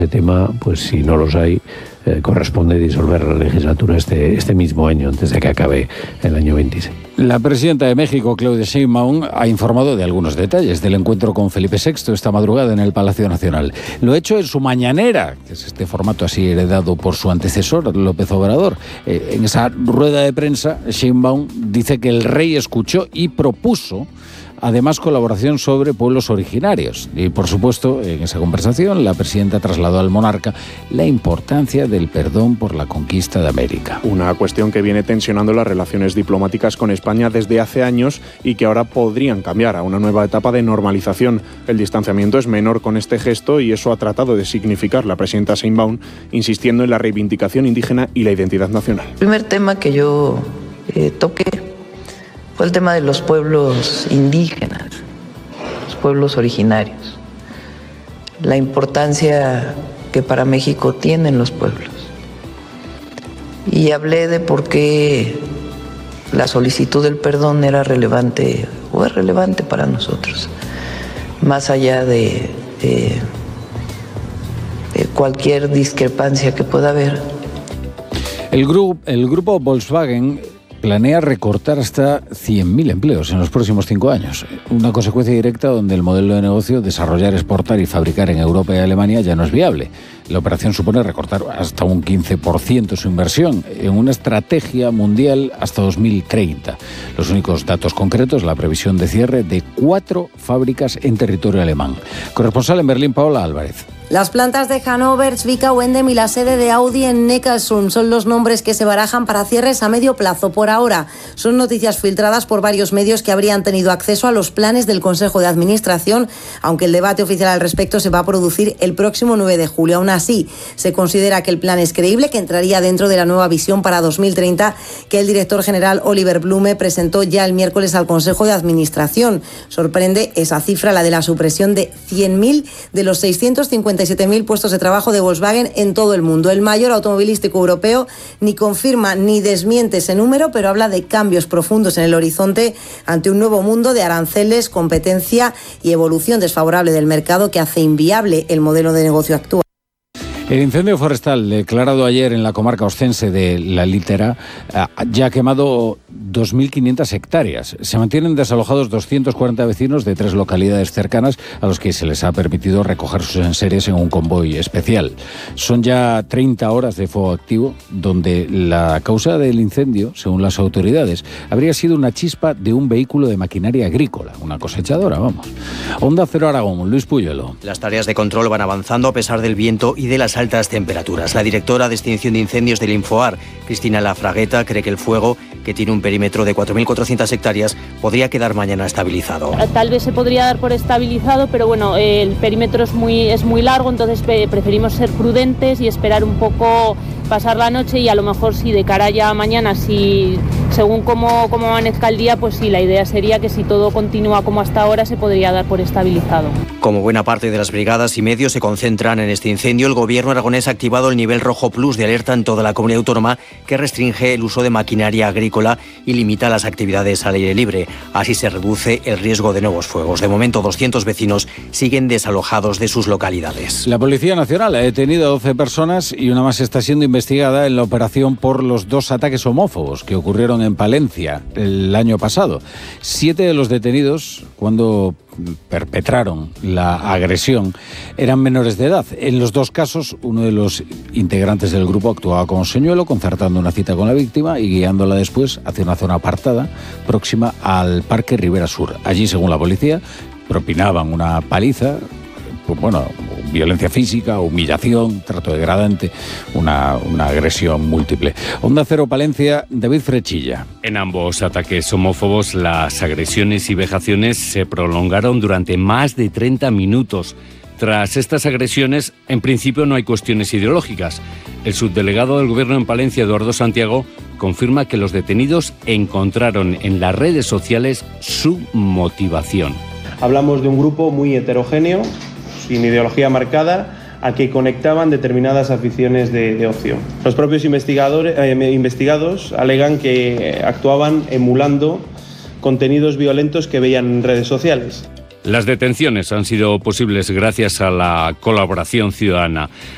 tema, pues si no los hay, corresponde disolver la legislatura este mismo año, antes de que acabe el año 26. La presidenta de México, Claudia Sheinbaum, ha informado de algunos detalles del encuentro con Felipe VI esta madrugada en el Palacio Nacional. Lo ha hecho en su mañanera, que es este formato así heredado por su antecesor, López Obrador. En esa rueda de prensa, Sheinbaum dice que el rey escuchó y propuso además colaboración sobre pueblos originarios. Y por supuesto, en esa conversación, la presidenta trasladó al monarca la importancia del perdón por la conquista de América. Una cuestión que viene tensionando las relaciones diplomáticas con España desde hace años y que ahora podrían cambiar a una nueva etapa de normalización. El distanciamiento es menor con este gesto y eso ha tratado de significar la presidenta Sheinbaum, insistiendo en la reivindicación indígena y la identidad nacional. El primer tema que yo toqué fue el tema de los pueblos indígenas, los pueblos originarios, la importancia que para México tienen los pueblos. Y hablé de por qué la solicitud del perdón era relevante o es relevante para nosotros, más allá de cualquier discrepancia que pueda haber. El grupo Volkswagen planea recortar hasta 100.000 empleos en los próximos 5 años. Una consecuencia directa donde el modelo de negocio, desarrollar, exportar y fabricar en Europa y Alemania, ya no es viable. La operación supone recortar hasta un 15% su inversión en una estrategia mundial hasta 2030. Los únicos datos concretos, la previsión de cierre de 4 fábricas en territorio alemán. Corresponsal en Berlín, Paola Álvarez. Las plantas de Hannover, Zwickau, Wendem y la sede de Audi en Neckarsulm son los nombres que se barajan para cierres a medio plazo. Por ahora, son noticias filtradas por varios medios que habrían tenido acceso a los planes del Consejo de Administración, aunque el debate oficial al respecto se va a producir el próximo 9 de julio. Aún así, se considera que el plan es creíble, que entraría dentro de la nueva visión para 2030 que el director general Oliver Blume presentó ya el miércoles al Consejo de Administración. Sorprende esa cifra, la de la supresión de 100.000 de los 657.000 puestos de trabajo de Volkswagen en todo el mundo. El mayor automovilístico europeo ni confirma ni desmiente ese número, pero habla de cambios profundos en el horizonte ante un nuevo mundo de aranceles, competencia y evolución desfavorable del mercado que hace inviable el modelo de negocio actual. El incendio forestal declarado ayer en la comarca oscense de La Litera ya ha quemado 2.500 hectáreas. Se mantienen desalojados 240 vecinos de 3 localidades cercanas a los que se les ha permitido recoger sus enseres en un convoy especial. Son ya 30 horas de fuego activo, donde la causa del incendio, según las autoridades, habría sido una chispa de un vehículo de maquinaria agrícola, una cosechadora, vamos. Onda Cero Aragón, Luis Puyuelo. Las tareas de control van avanzando a pesar del viento y de las altas temperaturas. La directora de extinción de incendios del Infoar, Cristina Lafragueta, cree que el fuego, que tiene un perímetro de 4.400 hectáreas, podría quedar mañana estabilizado. Tal vez se podría dar por estabilizado, pero bueno, el perímetro es muy largo, entonces preferimos ser prudentes y esperar un poco, pasar la noche, y a lo mejor si de cara ya a mañana, si según cómo amanezca el día, pues sí, la idea sería que si todo continúa como hasta ahora se podría dar por estabilizado. Como buena parte de las brigadas y medios se concentran en este incendio, el gobierno aragonés ha activado el nivel rojo plus de alerta en toda la comunidad autónoma, que restringe el uso de maquinaria agrícola y limita las actividades al aire libre. Así se reduce el riesgo de nuevos fuegos. De momento, 200 vecinos siguen desalojados de sus localidades. La Policía Nacional ha detenido a 12 personas y una más está siendo investigada en la operación por los 2 ataques homófobos que ocurrieron en Palencia el año pasado. 7 de los detenidos, cuando perpetraron la agresión, eran menores de edad. En los 2 casos, uno de los integrantes del grupo actuaba como señuelo, concertando una cita con la víctima y guiándola después hacia una zona apartada próxima al Parque Ribera Sur. Allí, según la policía, propinaban una paliza, violencia física, humillación, trato degradante, una agresión múltiple. Onda Cero Palencia, David Frechilla. En ambos ataques homófobos, las agresiones y vejaciones se prolongaron durante más de 30 minutos. Tras estas agresiones, en principio no hay cuestiones ideológicas. El subdelegado del Gobierno en Palencia, Eduardo Santiago, confirma que los detenidos encontraron en las redes sociales su motivación. Hablamos de un grupo muy heterogéneo, sin ideología marcada, a que conectaban determinadas aficiones de ocio. Los propios investigados alegan que actuaban emulando contenidos violentos que veían en redes sociales. Las detenciones han sido posibles gracias a la colaboración ciudadana.